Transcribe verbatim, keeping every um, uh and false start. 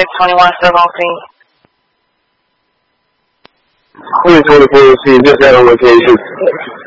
six twenty-one seven C. twenty twenty-four C, just at a location.